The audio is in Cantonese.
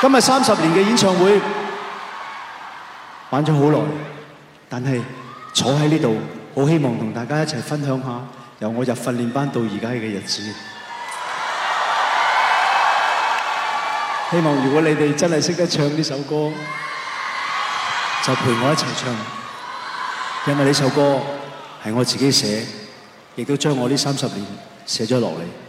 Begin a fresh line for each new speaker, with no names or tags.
今日30年嘅演唱會玩咗好耐，但係坐喺呢度，好希望同大家一齊分享下由我入訓練班到而家嘅日子。希望如果你哋真係識得唱呢首歌，就陪我一齊唱，因為呢首歌係我自己寫，亦都將我呢30年寫咗落嚟。